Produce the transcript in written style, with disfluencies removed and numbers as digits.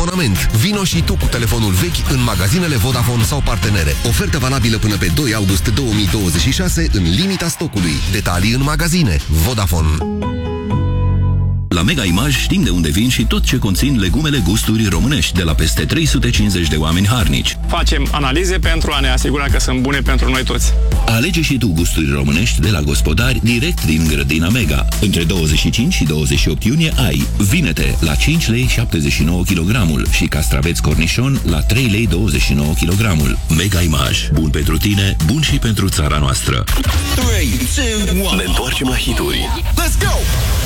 abonament. Vino și tu cu telefonul vechi în magazinele Vodafone sau partenere. Ofertă valabilă până pe 2 august 2026 în limita stocului. Detalii în magazine. Vodafone. La Mega Image știm de unde vin și tot ce conțin legumele gusturi românești de la peste 350 de oameni harnici. Facem analize pentru a ne asigura că sunt bune pentru noi toți. Alege și tu gusturi românești de la gospodari direct din grădina Mega. Între 25 și 28 iunie ai vinete la 5 lei 79 kg și castraveți cornișon la 3 lei 29 kg. Mega Image. Bun pentru tine, bun și pentru țara noastră. 3, 2, 1. Ne întoarcem la hituri. Let's go!